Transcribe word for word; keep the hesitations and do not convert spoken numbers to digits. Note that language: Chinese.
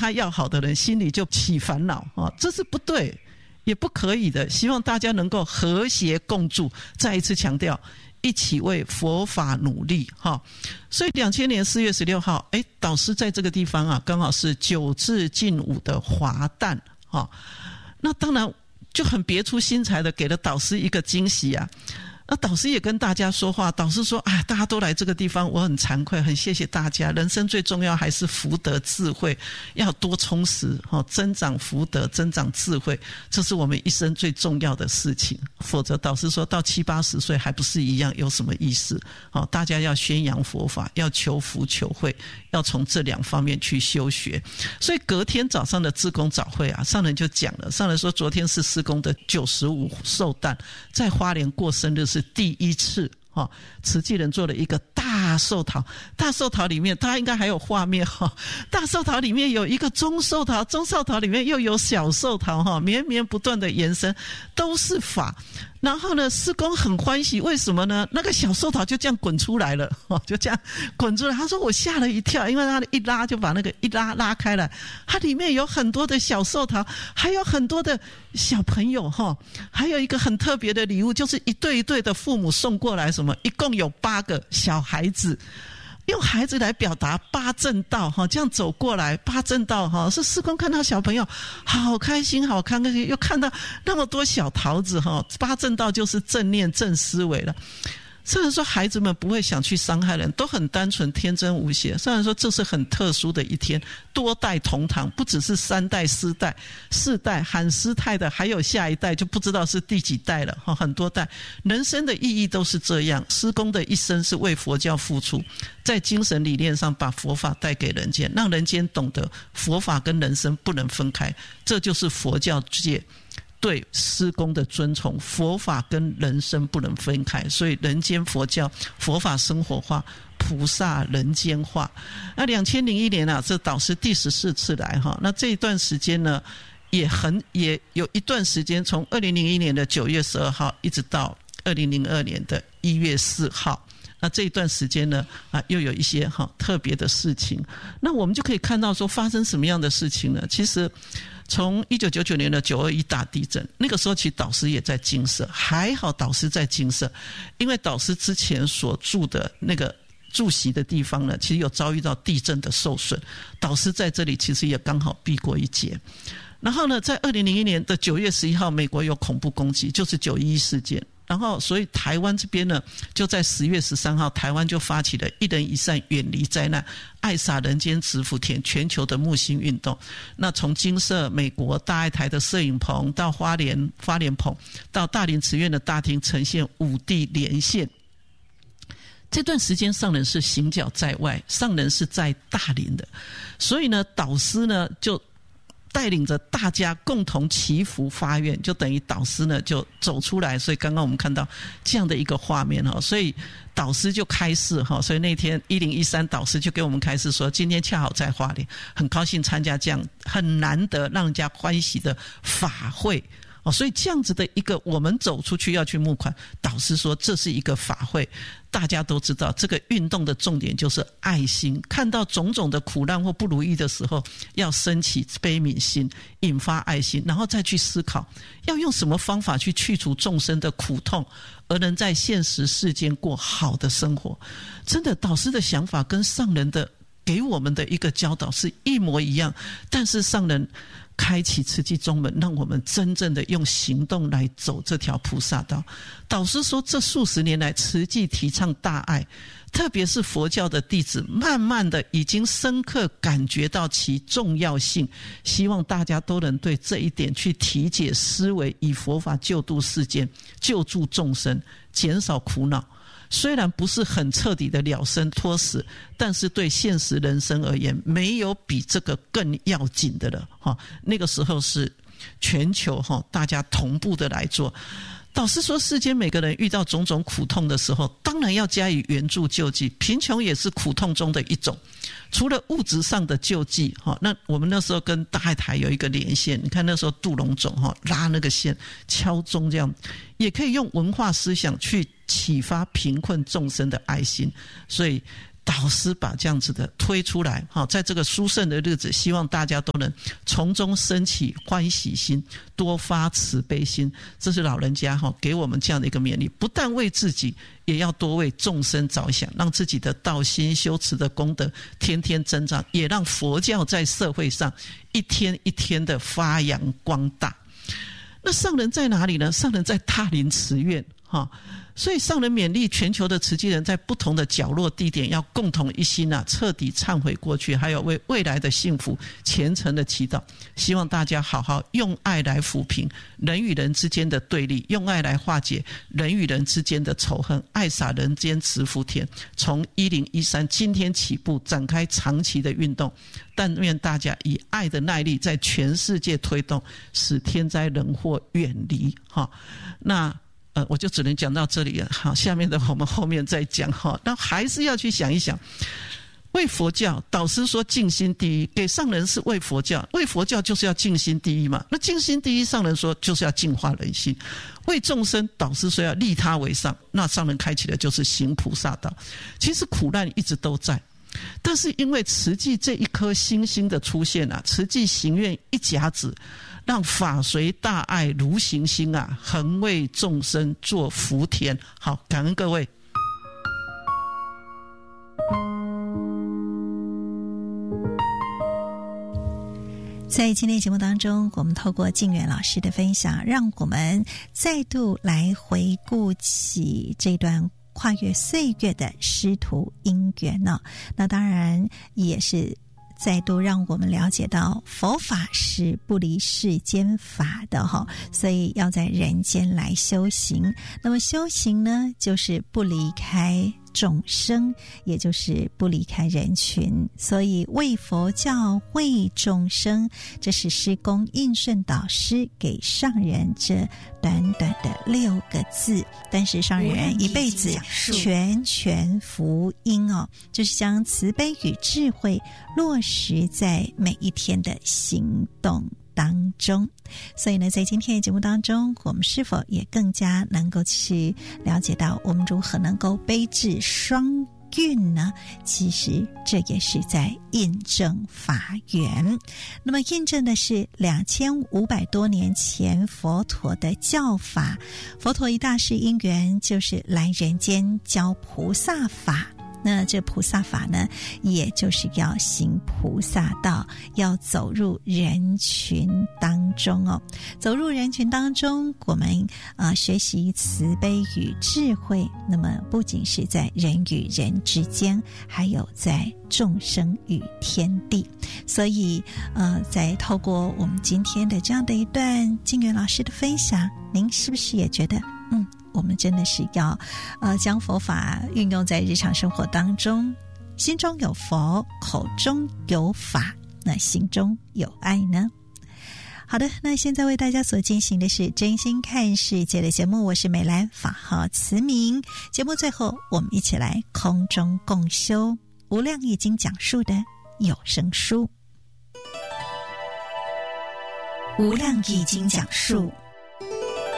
他要好的人心里就起烦恼，这是不对也不可以的。希望大家能够和谐共住，再一次强调一起为佛法努力。所以两千年四月十六号，哎，导师在这个地方啊，刚好是九字进五的华诞，那当然就很别出心裁的给了导师一个惊喜啊。那导师也跟大家说话，导师说啊，大家都来这个地方，我很惭愧，很谢谢大家。人生最重要还是福德智慧，要多充实，增长福德，增长智慧，这是我们一生最重要的事情。否则导师说到七八十岁还不是一样，有什么意思？大家要宣扬佛法，要求福求慧，要从这两方面去修学。所以隔天早上的志工早会啊，上人就讲了，上人说昨天是师公的九十五寿诞，在花莲过生日是第一次，哦，慈济人做了一个大寿桃，大寿桃里面大家应该还有画面，哦，大寿桃里面有一个中寿桃，中寿桃里面又有小寿桃，哦，绵绵不断的延伸，都是法。然后呢，师公很欢喜，为什么呢？那个小寿桃就这样滚出来了，哦，就这样滚出来。他说我吓了一跳，因为他一拉就把那个一拉拉开来，它里面有很多的小寿桃，还有很多的小朋友，哦，还有一个很特别的礼物，就是一对一对的父母送过来，什么一共有八个小孩子。用孩子来表达八正道，这样走过来，八正道是师公看到小朋友好开心好开心，又看到那么多小桃子，八正道就是正念正思维了。虽然说孩子们不会想去伤害人，都很单纯天真无邪。虽然说这是很特殊的一天，多代同堂，不只是三代四代四代喊师太的，还有下一代就不知道是第几代了，很多代。人生的意义都是这样，师公的一生是为佛教付出，在精神理念上把佛法带给人间，让人间懂得佛法跟人生不能分开，这就是佛教界对师公的尊崇，佛法跟人生不能分开，所以人间佛教，佛法生活化，菩萨人间化。那两千零一年啊，这导师第十四次来哈，那这一段时间呢，也很也有一段时间，从二零零一年的九月十二号一直到二零零二年的一月四号。那这一段时间呢，啊，又有一些哈特别的事情。那我们就可以看到说发生什么样的事情呢？其实从一九九九年的九二一大地震，那个时候其实导师也在精舍，还好导师在精舍，因为导师之前所住的那个住席的地方呢，其实有遭遇到地震的受损，导师在这里其实也刚好避过一劫。然后呢，在二零零一年的九月十一号，美国有恐怖攻击，就是九一一事件。然后所以台湾这边呢，就在十月十三号，台湾就发起了一人一善远离灾难，爱洒人间植福田全球的木星运动。那从金色美国大爱台的摄影棚，到花莲花莲棚，到大林慈院的大厅，呈现五地连线。这段时间上人是行脚在外，上人是在大林的，所以呢，导师呢就带领着大家共同祈福发愿，就等于导师呢就走出来。所以刚刚我们看到这样的一个画面，所以导师就开示，所以那天一零一三导师就给我们开示说，今天恰好在花莲，很高兴参加这样很难得让人家欢喜的法会。所以这样子的一个我们走出去要去募款，导师说这是一个法会。大家都知道这个运动的重点就是爱心，看到种种的苦难或不如意的时候，要升起悲悯心，引发爱心，然后再去思考要用什么方法去去除众生的苦痛，而能在现实世间过好的生活。真的，导师的想法跟上人的给我们的一个教导是一模一样，但是上人开启慈济中门，让我们真正的用行动来走这条菩萨道。导师说，这数十年来慈济提倡大爱，特别是佛教的弟子慢慢的已经深刻感觉到其重要性，希望大家都能对这一点去体解思维，以佛法救度世间，救助众生，减少苦恼。虽然不是很彻底的了生脱死，但是对现实人生而言，没有比这个更要紧的了。那个时候是全球大家同步的来做。导师说，世间每个人遇到种种苦痛的时候，当然要加以援助救济，贫穷也是苦痛中的一种。除了物质上的救济，那我们那时候跟大爱台有一个连线，你看那时候杜龙总拉那个线敲钟，这样也可以用文化思想去启发贫困众生的爱心。所以导师把这样子的推出来，在这个殊胜的日子，希望大家都能从中升起欢喜心，多发慈悲心。这是老人家给我们这样的一个勉励，不但为自己，也要多为众生着想，让自己的道心修持的功德天天增长，也让佛教在社会上一天一天的发扬光大。那上人在哪里呢？上人在大林慈院哈，所以上人勉励全球的慈济人在不同的角落地点要共同一心啊，彻底忏悔过去，还有为未来的幸福虔诚的祈祷。希望大家好好用爱来抚平人与人之间的对立，用爱来化解人与人之间的仇恨，爱洒人间慈福田。从一零一三今天起步，展开长期的运动，但愿大家以爱的耐力在全世界推动，使天灾人祸远离。那呃，我就只能讲到这里了。好，下面的我们后面再讲哈。那还是要去想一想，为佛教，导师说尽心第一，给上人是为佛教，为佛教就是要尽心第一嘛。那尽心第一，上人说就是要净化人心；为众生，导师说要利他为上，那上人开启的就是行菩萨道。其实苦难一直都在。但是因为慈济这一颗星星的出现啊，慈济行愿一甲子，让法随大爱如行星啊，恒为众生做福田。好，感恩各位。 在今天节目当中，我们透过静远老师的分享，让我们再度来回顾起这段跨越岁月的师徒因缘呢、哦，那当然也是再度让我们了解到佛法是不离世间法的哈、哦，所以要在人间来修行。那么修行呢，就是不离开众生，也就是不离开人群，所以为佛教为众生，这是师公应顺导师给上人这短短的六个字，但是上人一辈子全权福音哦，就是将慈悲与智慧落实在每一天的行动当中。所以呢，在今天的节目当中，我们是否也更加能够去了解到我们如何能够悲智双运呢？其实这也是在印证法缘。那么印证的是两千五百多年前佛陀的教法。佛陀一大事因缘就是来人间教菩萨法。那这菩萨法呢，也就是要行菩萨道，要走入人群当中哦。走入人群当中，我们呃学习慈悲与智慧，那么不仅是在人与人之间，还有在众生与天地。所以呃，在透过我们今天的这样的一段静远老师的分享，您是不是也觉得嗯？我们真的是要呃将佛法运用在日常生活当中，心中有佛，口中有法，那心中有爱呢？好的，那现在为大家所进行的是真心看世界的节目，我是美兰，法号慈明。节目最后我们一起来空中共修无量易经讲述的有声书。无量易经讲述